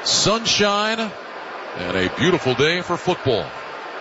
sunshine, and a beautiful day for football.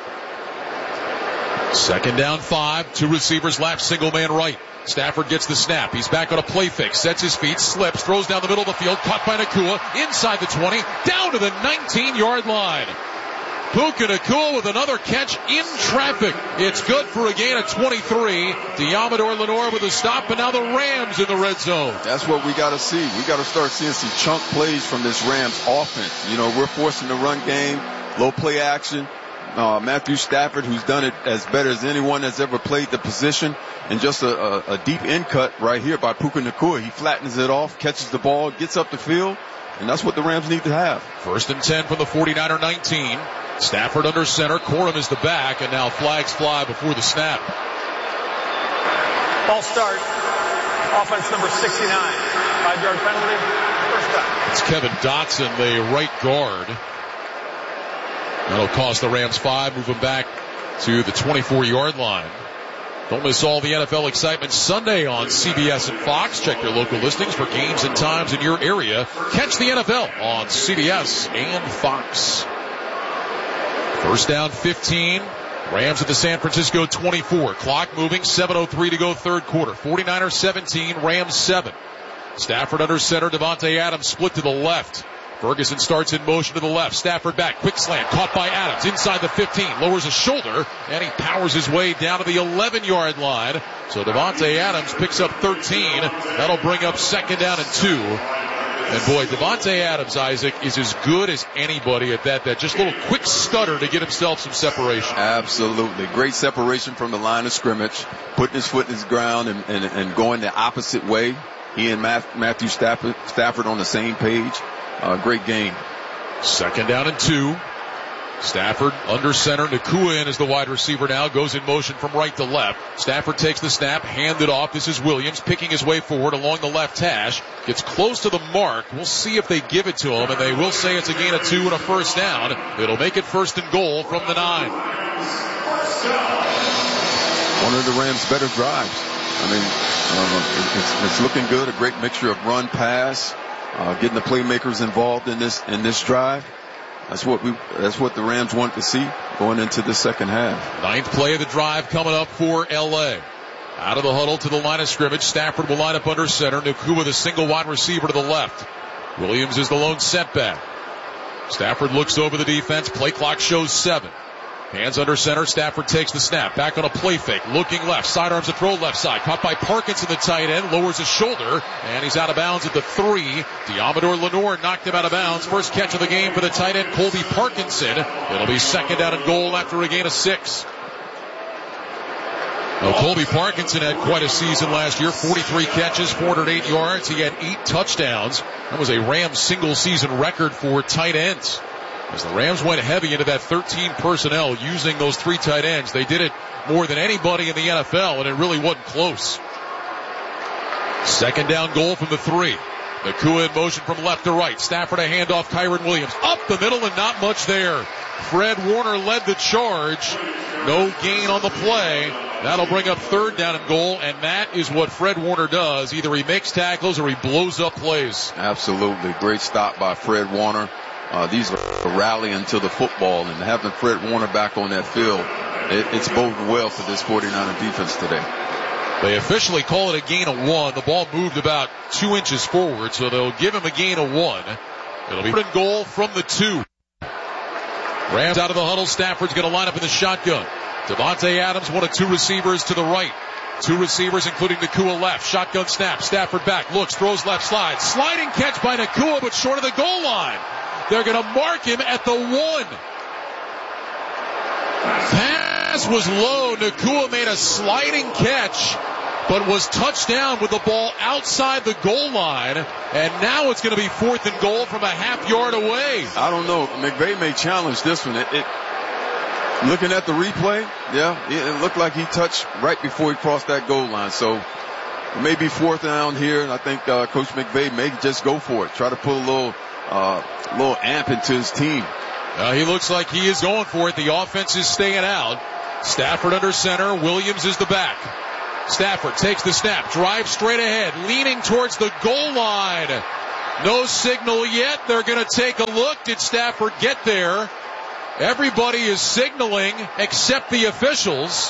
Second down 5, 2 receivers left, single man right. Stafford gets the snap. He's back on a play fake, sets his feet, slips, throws down the middle of the field, caught by Nacua, inside the 20, down to the 19-yard line. Puka Nacua with another catch in traffic. It's good for a gain of 23. Diamador Lenore with a stop, and now the Rams in the red zone. That's what we got to see. We got to start seeing some chunk plays from this Rams offense. You know, we're forcing the run game, low play action. Matthew Stafford, who's done it as better as anyone that's ever played the position, and just a deep in cut right here by Puka Nacua. He flattens it off, catches the ball, gets up the field, and that's what the Rams need to have. 1st and 10 from the 49er 19. Stafford under center. Corum is the back, and now flags fly before the snap. Ball start. Offense number 69. 5-yard penalty. First down. It's Kevin Dotson, the right guard. That'll cost the Rams 5, move them back to the 24-yard line. Don't miss all the NFL excitement Sunday on CBS and Fox. Check your local listings for games and times in your area. Catch the NFL on CBS and Fox. First down 15. Rams at the San Francisco 24. Clock moving, 7:03 to go third quarter. 49ers 17, Rams 7. Stafford under center, Devontae Adams split to the left. Ferguson starts in motion to the left. Stafford back. Quick slant. Caught by Adams. Inside the 15. Lowers his shoulder. And he powers his way down to the 11-yard line. So Devontae Adams picks up 13. That'll bring up second down and 2. And boy, Devontae Adams, Isaac, is as good as anybody at that just little quick stutter to get himself some separation. Absolutely. Great separation from the line of scrimmage. Putting his foot in his ground and going the opposite way. He and Matthew Stafford on the same page. Great game. Second down and 2. Stafford under center. Nacua in as the wide receiver now. Goes in motion from right to left. Stafford takes the snap. Handed off. This is Williams picking his way forward along the left hash. Gets close to the mark. We'll see if they give it to him. And they will say it's a gain of 2 and a first down. It'll make it 1st and goal from the 9. One of the Rams' better drives. I mean, it's looking good. A great mixture of run, pass. Getting the playmakers involved in this drive. That's what the Rams want to see going into the second half. 9th play of the drive coming up for LA. Out of the huddle to the line of scrimmage. Stafford will line up under center. Nacua with a single wide receiver to the left. Williams is the lone setback. Stafford looks over the defense. Play clock shows 7. Hands under center. Stafford takes the snap. Back on a play fake. Looking left. Sidearms a throw left side. Caught by Parkinson, the tight end. Lowers his shoulder. And he's out of bounds at the 3. Diamador Lenore knocked him out of bounds. First catch of the game for the tight end, Colby Parkinson. It'll be second down and goal after a gain of 6. Well, Colby Parkinson had quite a season last year. 43 catches, 408 yards. He had 8 touchdowns. That was a Rams single season record for tight ends. As the Rams went heavy into that 13 personnel using those 3 tight ends, they did it more than anybody in the NFL, and it really wasn't close. Second down goal from the 3. Nacua in motion from left to right. Stafford a handoff, Kyren Williams. Up the middle and not much there. Fred Warner led the charge. No gain on the play. That'll bring up third down and goal, and that is what Fred Warner does. Either he makes tackles or he blows up plays. Absolutely. Great stop by Fred Warner. These are rallying to the football, and having Fred Warner back on that field, it's boding well for this 49er defense today. They officially call it a gain of 1. The ball moved about 2 inches forward, so they'll give him a gain of 1. It'll be third and goal from the 2. Rams out of the huddle. Stafford's going to line up in the shotgun. Devontae Adams, one of 2 receivers to the right. 2 receivers, including Nacua left. Shotgun snap. Stafford back. Looks, throws left slide. Sliding catch by Nacua, but short of the goal line. They're going to mark him at the 1. Pass was low. Nacua made a sliding catch, but was touched down with the ball outside the goal line. And now it's going to be 4th and goal from a half yard away. I don't know. McVay may challenge this one. Looking at the replay, it looked like he touched right before he crossed that goal line. So it may be 4th down here, and I think Coach McVay may just go for it. Try to put a little amp into his team. He looks like he is going for it. The offense is staying out. Stafford under center. Williams is the back. Stafford takes the snap, drives straight ahead, leaning towards the goal line. No signal yet. They're going to take a look. Did Stafford get there? Everybody is signaling except the officials.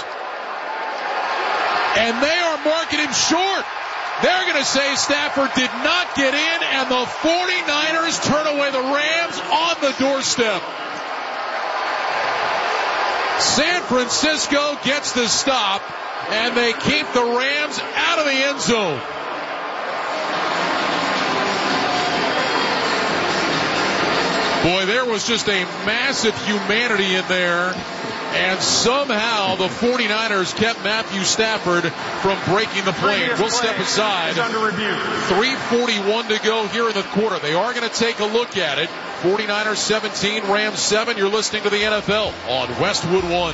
And they are marking him short. They're going to say Stafford did not get in, and the 49ers turn away the Rams on the doorstep. San Francisco gets the stop, and they keep the Rams out of the end zone. Boy, there was just a massive humanity in there, and somehow the 49ers kept Matthew Stafford from breaking the plane. We'll step aside. Under review. 3:41 to go here in the quarter. They are going to take a look at it. 49ers 17, Rams 7. You're listening to the NFL on Westwood One.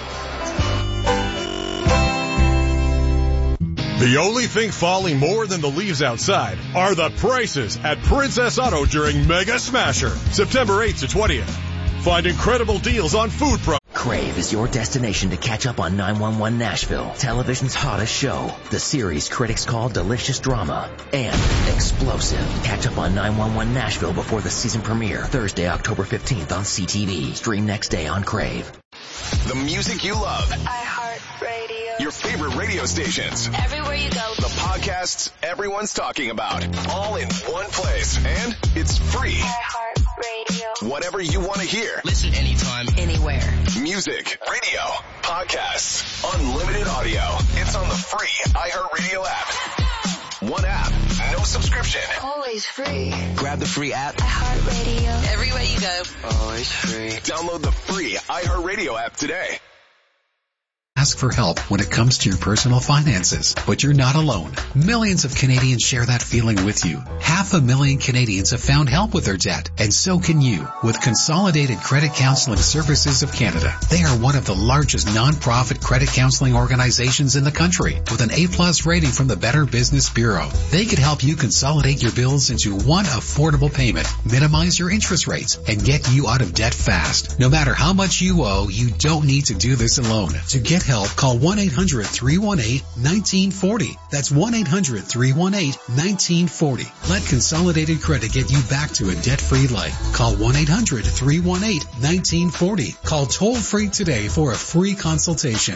The only thing falling more than the leaves outside are the prices at Princess Auto during Mega Smasher, September 8th to 20th. Find incredible deals on food products. Crave is your destination to catch up on 911 Nashville, television's hottest show. The series critics call delicious drama and explosive. Catch up on 911 Nashville before the season premiere, Thursday, October 15th on CTV. Stream next day on Crave. The music you love. iHeartRadio. Your favorite radio stations. Everywhere you go. The podcasts everyone's talking about. All in one place. And it's free. iHeartRadio. Whatever you want to hear. Listen anytime, anywhere. Music, radio, podcasts, unlimited audio. It's on the free iHeartRadio app. One app, no subscription. Always free. Grab the free app. iHeartRadio. Everywhere you go. Always free. Download the free iHeartRadio app today. Ask for help when it comes to your personal finances, but you're not alone. Millions of Canadians share that feeling with you. 500,000 Canadians have found help with their debt, and so can you with Consolidated Credit Counseling Services of Canada. They are one of the largest non-profit credit counseling organizations in the country with an A+ rating from the Better Business Bureau. They could help you consolidate your bills into one affordable payment, minimize your interest rates, and get you out of debt fast. No matter how much you owe, you don't need to do this alone. To get help, call 1-800-318-1940. That's 1-800-318-1940. Let Consolidated Credit get you back to a debt-free life. Call 1-800-318-1940. Call toll-free today for a free consultation.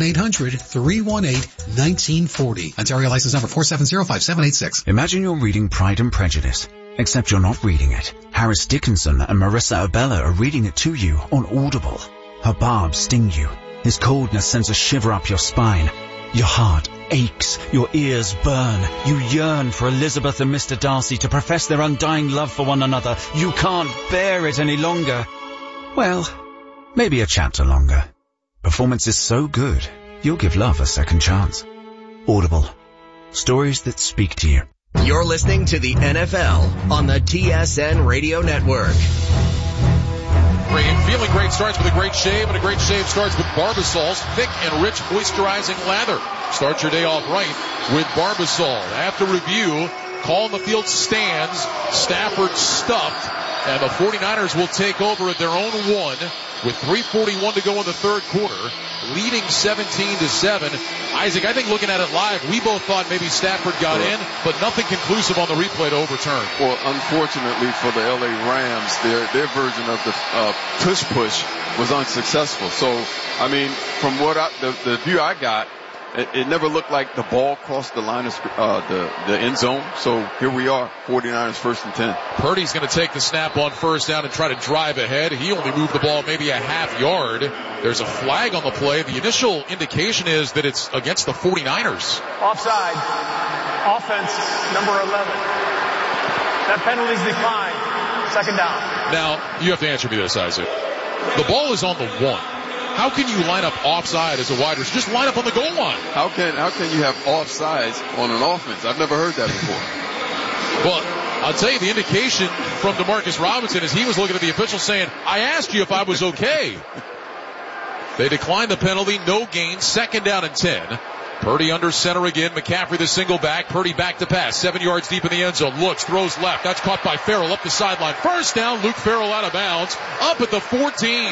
1-800-318-1940. Ontario license number 4705786. Imagine you're reading Pride and Prejudice, except you're not reading it. Harris Dickinson and Marissa Abella are reading it to you on Audible. Her barbs sting you. His coldness sends a shiver up your spine. Your heart aches. Your ears burn. You yearn for Elizabeth and Mr. Darcy to profess their undying love for one another. You can't bear it any longer. Well, maybe a chapter longer. Performance is so good, you'll give love a second chance. Audible. Stories that speak to you. You're listening to the NFL on the TSN Radio Network. Feeling great starts with a great shave, and a great shave starts with Barbasol's thick and rich moisturizing lather. Start your day off right with Barbasol. After review, call in the field stands. Stafford stuffed, and the 49ers will take over at their own one with 3:41 to go in the third quarter, leading 17-7. Isaac, I think looking at it live, we both thought maybe Stafford got in, but nothing conclusive on the replay to overturn. Well, unfortunately for the LA Rams, their version of the tush push was unsuccessful. So, I mean, from what the view I got, it never looked like the ball crossed the line of the end zone. So here we are, 49ers 1st and 10. Purdy's going to take the snap on first down and try to drive ahead. He only moved the ball maybe a half yard. There's a flag on the play. The initial indication is that it's against the 49ers. Offside. Offense, number 11. That penalty's declined. Second down. Now, you have to answer me this, Isaac. The ball is on the 1. How can you line up offside as a wide receiver? Just line up on the goal line. How can you have offsides on an offense? I've never heard that before. Well, I'll tell you, the indication from DeMarcus Robinson is he was looking at the official saying, I asked you if I was okay. They declined the penalty, no gain, second down and 10. Purdy under center again. McCaffrey the single back. Purdy back to pass. 7 yards deep in the end zone. Looks, throws left. That's caught by Farrell up the sideline. First down. Luke Farrell out of bounds. Up at the 14.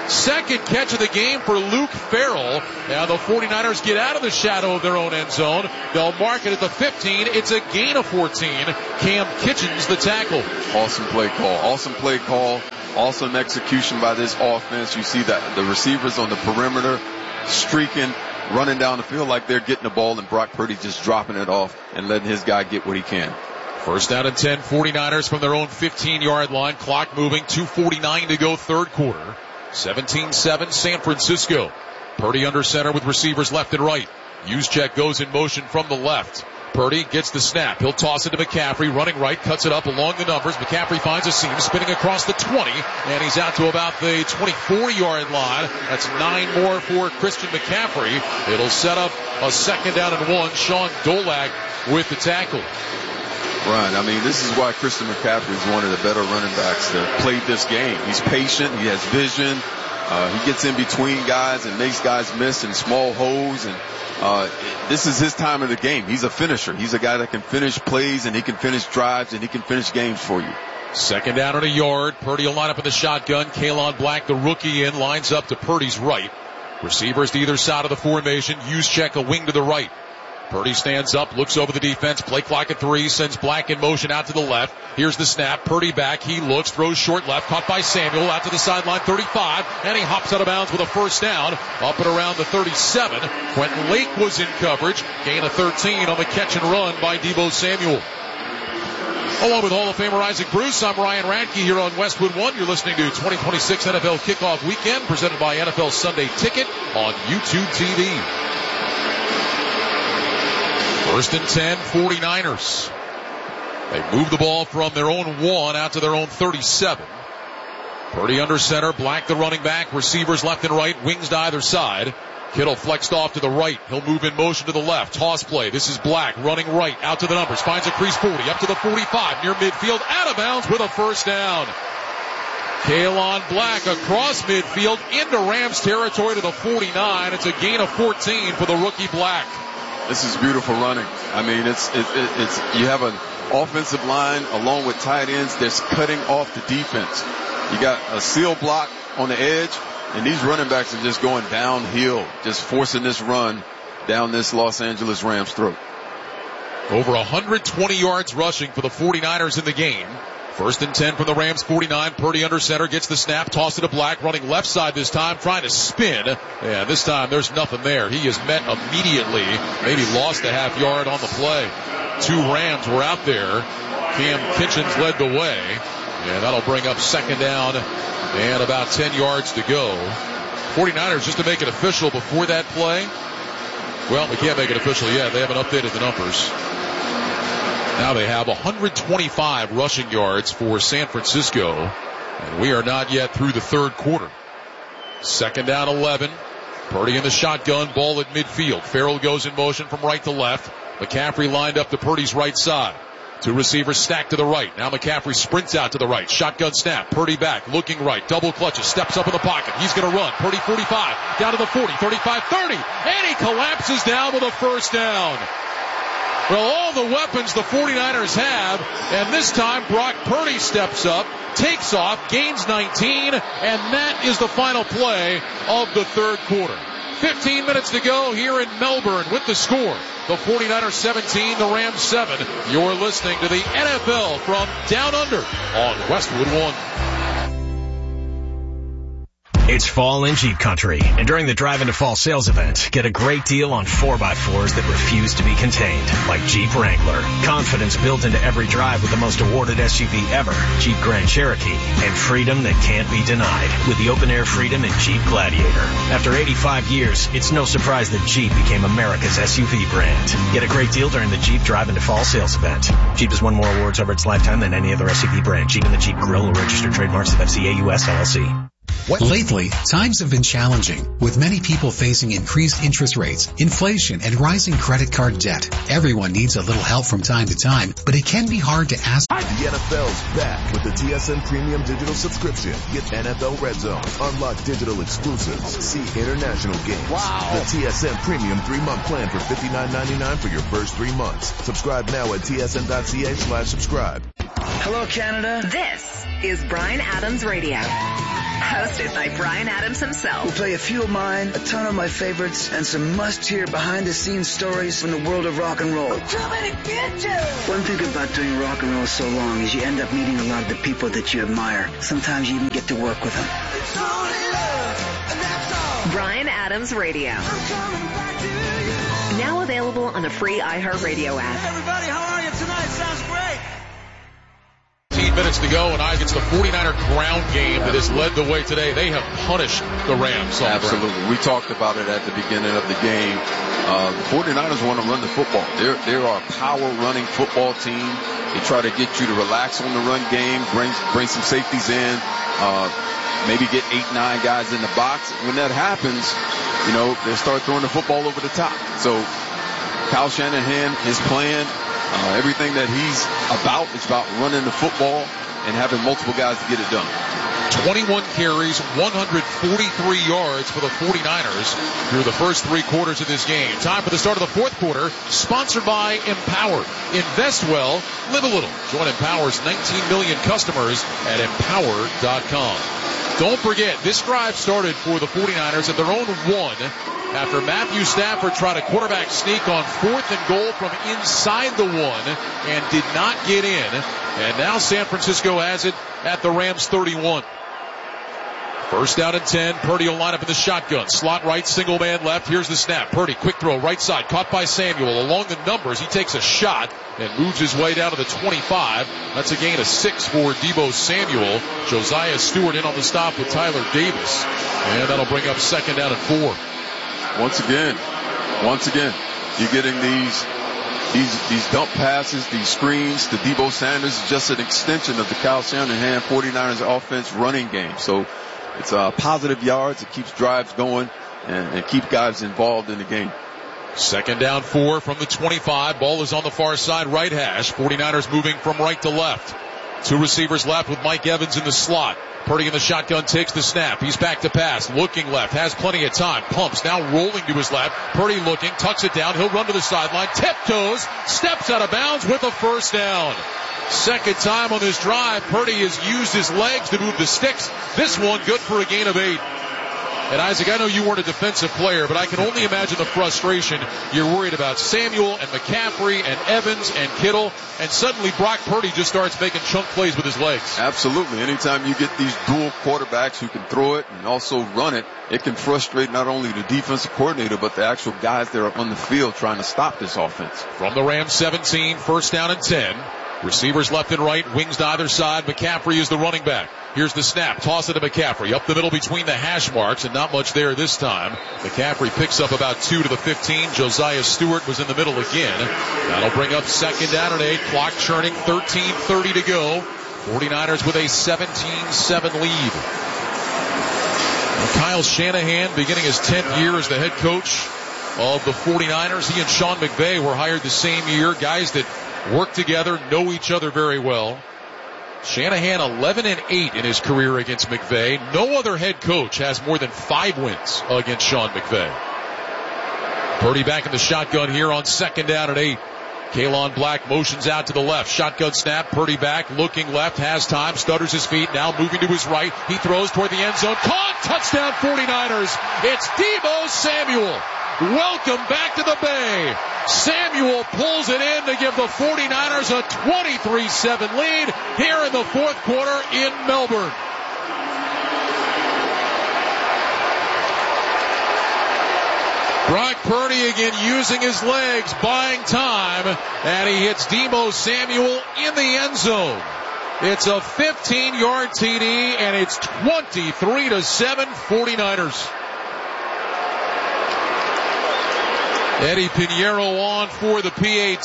Second catch of the game for Luke Farrell. Now the 49ers get out of the shadow of their own end zone. They'll mark it at the 15. It's a gain of 14. Cam Kitchens the tackle. Awesome play call. Awesome play call. Awesome execution by this offense. You see that the receivers on the perimeter streaking, running down the field like they're getting the ball, and Brock Purdy just dropping it off and letting his guy get what he can. First down and 10, 49ers from their own 15-yard line. Clock moving, 2:49 to go, third quarter. 17-7 San Francisco. Purdy under center with receivers left and right. Juszczyk goes in motion from the left. Purdy gets the snap. He'll toss it to McCaffrey, running right, cuts it up along the numbers. McCaffrey finds a seam, spinning across the 20, and he's out to about the 24-yard line. That's 9 more for Christian McCaffrey. It'll set up a second down and 1. Sean Dolak with the tackle. Right. I mean, this is why Christian McCaffrey is one of the better running backs that played this game. He's patient. He has vision. He gets in between guys and makes guys miss in small holes. And this is his time of the game. He's a finisher. He's a guy that can finish plays, and he can finish drives, and he can finish games for you. Second down and a yard. Purdy will line up in the shotgun. Kalon Black, the rookie, lines up to Purdy's right. Receivers to either side of the formation. Juszczyk a wing to the right. Purdy stands up, looks over the defense, play clock at 3, sends Black in motion out to the left. Here's the snap, Purdy back, he looks, throws short left, caught by Samuel, out to the sideline, 35, and he hops out of bounds with a first down, up and around the 37. Quentin Lake was in coverage, gain of 13 on the catch and run by Deebo Samuel. Along with Hall of Famer Isaac Bruce, I'm Ryan Radke here on Westwood One. You're listening to 2026 NFL Kickoff Weekend, presented by NFL Sunday Ticket on YouTube TV. First and 10, 49ers. They move the ball from their own 1 out to their own 37. Purdy under center, Black the running back, receivers left and right, wings to either side. Kittle flexed off to the right. He'll move in motion to the left. Toss play. This is Black running right out to the numbers. Finds a crease 40 up to the 45 near midfield. Out of bounds with a first down. Kalon Black across midfield into Rams territory to the 49. It's a gain of 14 for the rookie Black. This is beautiful running. I mean, it's you have an offensive line along with tight ends that's cutting off the defense. You got a seal block on the edge, and these running backs are just going downhill, just forcing this run down this Los Angeles Rams throat. Over 120 yards rushing for the 49ers in the game. First and 10 from the Rams 49. Purdy under center, gets the snap, toss it to Black, running left side this time, trying to spin. And this time there's nothing there. He is met immediately. Maybe lost a half yard on the play. 2 Rams were out there. Cam Kitchens led the way. And that'll bring up second down and about 10 yards to go. 49ers, just to make it official before that play. Well, we can't make it official yet. They haven't updated the numbers. Now they have 125 rushing yards for San Francisco, and we are not yet through the third quarter. Second down 11. Purdy in the shotgun, ball at midfield. Farrell goes in motion from right to left. McCaffrey lined up to Purdy's right side. 2 receivers stacked to the right. Now McCaffrey sprints out to the right. Shotgun snap. Purdy back, looking right. Double clutches, steps up in the pocket. He's going to run. Purdy 45, down to the 40, 35, 30, and he collapses down with a first down. Well, all the weapons the 49ers have, and this time Brock Purdy steps up, takes off, gains 19, and that is the final play of the third quarter. 15 minutes to go here in Melbourne with the score. The 49ers 17, the Rams 7. You're listening to the NFL from Down Under on Westwood One. It's fall in Jeep country, and during the Drive Into Fall sales event, get a great deal on 4x4s that refuse to be contained, like Jeep Wrangler. Confidence built into every drive with the most awarded SUV ever, Jeep Grand Cherokee, and freedom that can't be denied with the open-air freedom in Jeep Gladiator. After 85 years, it's no surprise that Jeep became America's SUV brand. Get a great deal during the Jeep Drive Into Fall sales event. Jeep has won more awards over its lifetime than any other SUV brand. Jeep and the Jeep Grill are registered trademarks of FCA US LLC. Lately, times have been challenging, with many people facing increased interest rates, inflation, and rising credit card debt. Everyone needs a little help from time to time, but it can be hard to ask. The NFL's back with the TSN Premium Digital Subscription. Get NFL Red Zone, unlock digital exclusives, see international games. Wow. The TSN Premium 3-month plan for $59.99 for your first 3 months. Subscribe now at tsn.ca/subscribe. Hello, Canada. This is Bryan Adams Radio. Hosted by Bryan Adams himself. We'll play a few of mine, a ton of my favorites, and some must-hear behind-the-scenes stories from the world of rock and roll. I'm coming to get you! One thing about doing rock and roll so long is you end up meeting a lot of the people that you admire. Sometimes you even get to work with them. It's only love, and that's all. Bryan Adams Radio. I'm coming back to you. Now available on the free iHeartRadio app. Hey everybody, how are you tonight? Sounds great. 15 minutes to go, and it's the 49er ground game that has led the way today. They have punished the Rams. Absolutely. We talked about it at the beginning of the game. The 49ers want to run the football. They're a power running football team. They try to get you to relax on the run game, bring some safeties in, maybe get 8-9 guys in the box. When that happens, they start throwing the football over the top. So Kyle Shanahan, his plan, everything that he's about is about running the football and having multiple guys to get it done. 21 carries, 143 yards for the 49ers through the first 3 quarters of this game. Time for the start of the fourth quarter, sponsored by Empower. Invest well, live a little. Join Empower's 19 million customers at empower.com. Don't forget, this drive started for the 49ers at their own 1 after Matthew Stafford tried a quarterback sneak on 4th and goal from inside the 1 and did not get in. And now San Francisco has it at the Rams 31. First down and 10. Purdy will line up in the shotgun. Slot right, single man left. Here's the snap. Purdy, quick throw, right side. Caught by Samuel. Along the numbers, he takes a shot and moves his way down to the 25. That's a gain of 6 for Deebo Samuel. Josiah Stewart in on the stop with Tyler Davis. And that'll bring up second down and 4. Once again, you're getting these dump passes, these screens to Deebo Sanders is just an extension of the Kyle Shanahan 49ers offense running game. So it's positive yards. It keeps drives going and keep guys involved in the game. Second down 4 from the 25. Ball is on the far side, right hash. 49ers moving from right to left. 2 receivers left with Mike Evans in the slot. Purdy in the shotgun takes the snap. He's back to pass. Looking left. Has plenty of time. Pumps. Now rolling to his left. Purdy looking. Tucks it down. He'll run to the sideline. Tiptoes. Steps out of bounds with a first down. Second time on this drive. Purdy has used his legs to move the sticks. This one good for a gain of 8. And Isaac, I know you weren't a defensive player, but I can only imagine the frustration. You're worried about Samuel and McCaffrey and Evans and Kittle, and suddenly Brock Purdy just starts making chunk plays with his legs. Absolutely. Anytime you get these dual quarterbacks who can throw it and also run it, it can frustrate not only the defensive coordinator, but the actual guys that are on the field trying to stop this offense. From the Rams 17, first down and 10. Receivers left and right, wings to either side. McCaffrey is the running back. Here's the snap. Toss it to McCaffrey. Up the middle between the hash marks, and not much there this time. McCaffrey picks up about 2 to the 15. Josiah Stewart was in the middle again. That'll bring up second down and 8. Clock churning, 13:30 to go. 49ers with a 17-7 lead. Kyle Shanahan beginning his 10th year as the head coach of the 49ers. He and Sean McVay were hired the same year. Guys that work together, know each other very well. Shanahan 11-8 in his career against McVay. No other head coach has more than 5 wins against Sean McVay. Purdy back in the shotgun here on second down and 8. Kalon Black motions out to the left. Shotgun snap. Purdy back, looking left, has time, stutters his feet, now moving to his right. He throws toward the end zone. Caught! Touchdown 49ers. It's Deebo Samuel. Welcome back to the Bay. Samuel pulls it in to give the 49ers a 23-7 lead here in the fourth quarter in Melbourne. Brock Purdy again using his legs, buying time, and he hits Deebo Samuel in the end zone. It's a 15-yard TD, and it's 23-7 49ers. Eddie Pinheiro on for the PAT.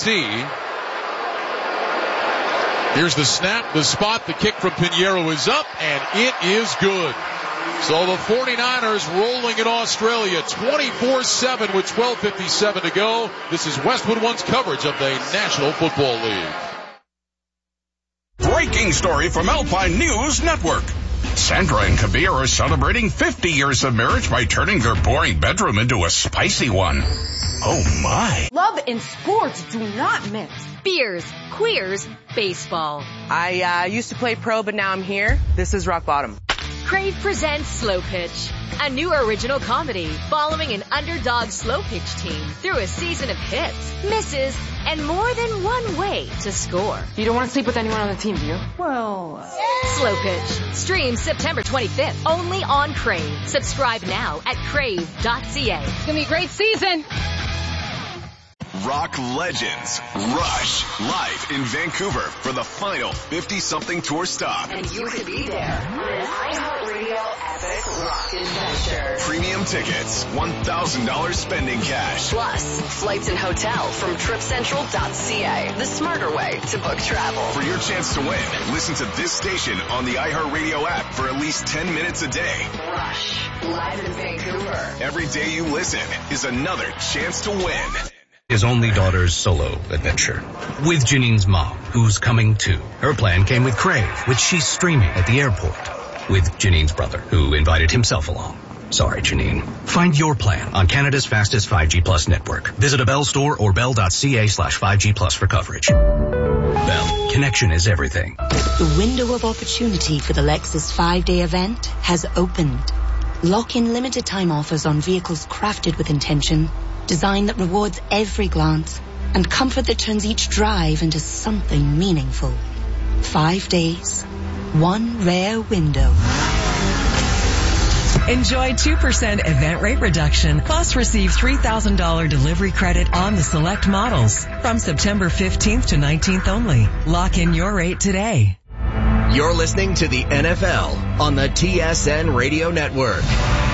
Here's the snap, the spot, the kick from Pinheiro is up, and it is good. So the 49ers rolling in Australia, 24-7 with 12:57 to go. This is Westwood One's coverage of the National Football League. Breaking story from Alpine News Network. Sandra and Kabir are celebrating 50 years of marriage by turning their boring bedroom into a spicy one. Oh my. Love and sports do not mix. Beers, queers, baseball. I used to play pro, but now I'm here. This is rock bottom. Crave presents Slow Pitch, a new original comedy following an underdog slow pitch team through a season of hits, misses, and more than one way to score. You don't want to sleep with anyone on the team, do you? Well... Slow Pitch. Stream September 25th, only on Crave. Subscribe now at crave.ca. It's going to be a great season. Rock legends Rush live in Vancouver for the final 50-something tour stop. And you could be there. An iHeartRadio Epic Rock Adventure. Premium tickets, $1,000 spending cash. Plus, flights and hotel from tripcentral.ca. The smarter way to book travel. For your chance to win, listen to this station on the iHeartRadio app for at least 10 minutes a day. Rush, live in Vancouver. Every day you listen is another chance to win. His only daughter's solo adventure. With Janine's mom, who's coming too. Her plan came with Crave, which she's streaming at the airport. With Janine's brother, who invited himself along. Sorry, Janine. Find your plan on Canada's fastest 5G Plus network. Visit a Bell store or bell.ca/5G Plus for coverage. Bell. Connection is everything. The window of opportunity for the Lexus 5-day event has opened. Lock in limited time offers on vehicles crafted with intention, design that rewards every glance, and comfort that turns each drive into something meaningful. 5 days, one rare window. Enjoy 2% event rate reduction, plus receive $3,000 delivery credit on the select models from September 15th to 19th only. Lock in your rate today. You're listening to the NFL on the TSN Radio Network.